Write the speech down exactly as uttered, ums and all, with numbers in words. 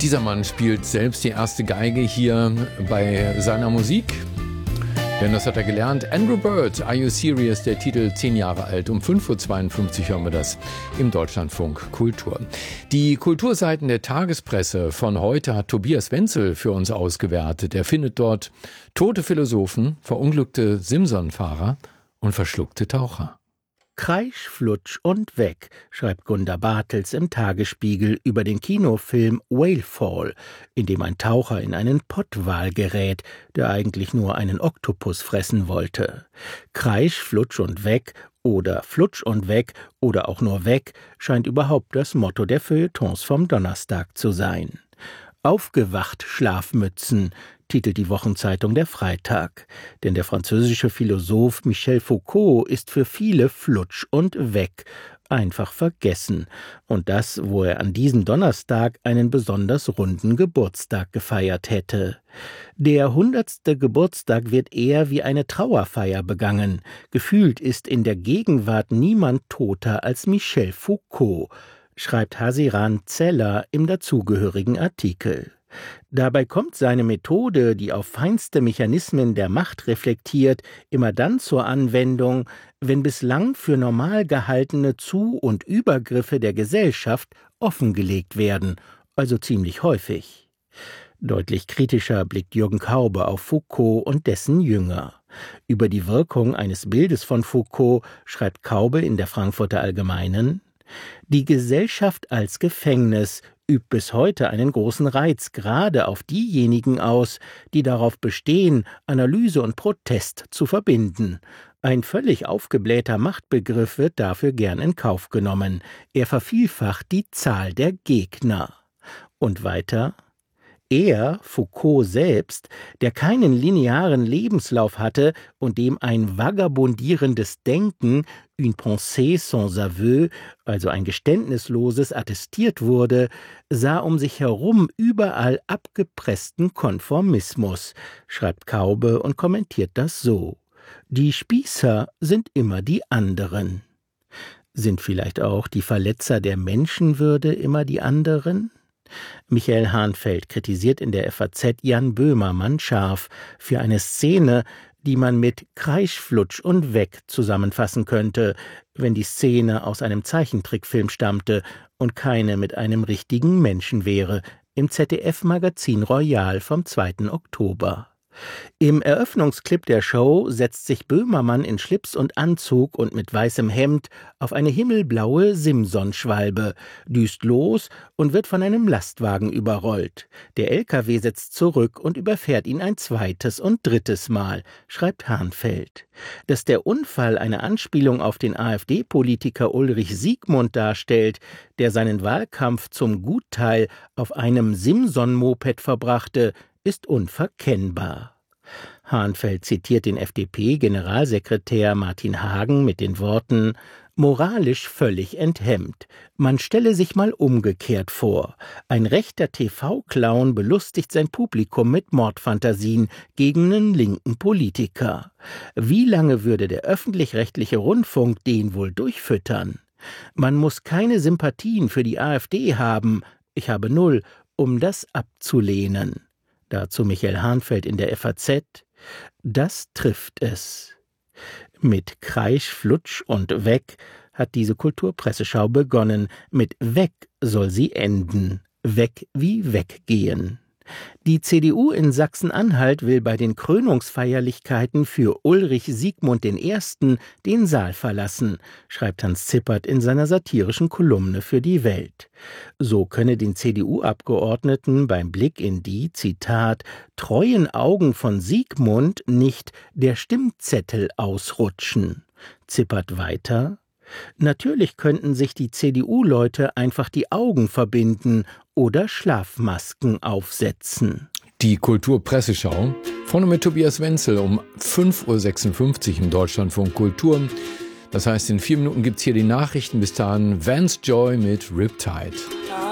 Dieser Mann spielt selbst die erste Geige hier bei seiner Musik. Denn das hat er gelernt. Andrew Bird, Are You Serious? Der Titel, zehn Jahre alt. Um fünf Uhr zweiundfünfzig hören wir das im Deutschlandfunk Kultur. Die Kulturseiten der Tagespresse von heute hat Tobias Wenzel für uns ausgewertet. Er findet dort tote Philosophen, verunglückte Simson-Fahrer und verschluckte Taucher. Kreisch, Flutsch und weg, schreibt Gunda Bartels im Tagesspiegel über den Kinofilm Whalefall, in dem ein Taucher in einen Pottwal gerät, der eigentlich nur einen Oktopus fressen wollte. Kreisch, Flutsch und weg oder Flutsch und weg oder auch nur weg scheint überhaupt das Motto der Feuilletons vom Donnerstag zu sein. Aufgewacht, Schlafmützen, titelt die Wochenzeitung Der Freitag. Denn der französische Philosoph Michel Foucault ist für viele flutsch und weg, einfach vergessen. Und das, wo er an diesem Donnerstag einen besonders runden Geburtstag gefeiert hätte. Der hundertste Geburtstag wird eher wie eine Trauerfeier begangen. Gefühlt ist in der Gegenwart niemand toter als Michel Foucault, schreibt Hasiran Zeller im dazugehörigen Artikel. Dabei kommt seine Methode, die auf feinste Mechanismen der Macht reflektiert, immer dann zur Anwendung, wenn bislang für normal gehaltene Zu- und Übergriffe der Gesellschaft offengelegt werden, also ziemlich häufig. Deutlich kritischer blickt Jürgen Kaube auf Foucault und dessen Jünger. Über die Wirkung eines Bildes von Foucault schreibt Kaube in der Frankfurter Allgemeinen: Die Gesellschaft als Gefängnis übt bis heute einen großen Reiz gerade auf diejenigen aus, die darauf bestehen, Analyse und Protest zu verbinden. Ein völlig aufgeblähter Machtbegriff wird dafür gern in Kauf genommen. Er vervielfacht die Zahl der Gegner. Und weiter: Er, Foucault selbst, der keinen linearen Lebenslauf hatte und dem ein vagabundierendes Denken, une pensée sans aveu, also ein geständnisloses, attestiert wurde, sah um sich herum überall abgepressten Konformismus, schreibt Kaube und kommentiert das so: Die Spießer sind immer die anderen. Sind vielleicht auch die Verletzer der Menschenwürde immer die anderen? Michael Hahnfeld kritisiert in der F A Z Jan Böhmermann scharf für eine Szene, die man mit Kreisch, Flutsch und weg zusammenfassen könnte, wenn die Szene aus einem Zeichentrickfilm stammte und keine mit einem richtigen Menschen wäre, im Z D F-Magazin Royal vom zweiten Oktober. Im Eröffnungsclip der Show setzt sich Böhmermann in Schlips und Anzug und mit weißem Hemd auf eine himmelblaue Simson-Schwalbe, düst los und wird von einem Lastwagen überrollt. Der L K W setzt zurück und überfährt ihn ein zweites und drittes Mal, schreibt Hahnfeld. Dass der Unfall eine Anspielung auf den AfD-Politiker Ulrich Siegmund darstellt, der seinen Wahlkampf zum Gutteil auf einem Simson-Moped verbrachte, ist unverkennbar. Hahnfeld zitiert den F D P-Generalsekretär Martin Hagen mit den Worten: Moralisch völlig enthemmt. Man stelle sich mal umgekehrt vor. Ein rechter T V-Clown belustigt sein Publikum mit Mordfantasien gegen einen linken Politiker. Wie lange würde der öffentlich-rechtliche Rundfunk den wohl durchfüttern? Man muss keine Sympathien für die AfD haben, ich habe null, um das abzulehnen. Dazu Michael Hahnfeld in der F A Z: Das trifft es. Mit Kreisch, Flutsch und weg hat diese Kulturpresseschau begonnen. Mit weg soll sie enden. Weg wie weggehen. Die C D U in Sachsen-Anhalt will bei den Krönungsfeierlichkeiten für Ulrich Siegmund der Erste. den Saal verlassen, schreibt Hans Zippert in seiner satirischen Kolumne für die Welt. So könne den C D U-Abgeordneten beim Blick in die, Zitat, treuen Augen von Siegmund nicht der Stimmzettel ausrutschen. Zippert weiter: Natürlich könnten sich die C D U-Leute einfach die Augen verbinden oder Schlafmasken aufsetzen. Die Kulturpresseschau vorne mit Tobias Wenzel um fünf Uhr sechsundfünfzig im Deutschlandfunk Kultur. Das heißt, in vier Minuten gibt's hier die Nachrichten. Bis dahin Vance Joy mit Riptide.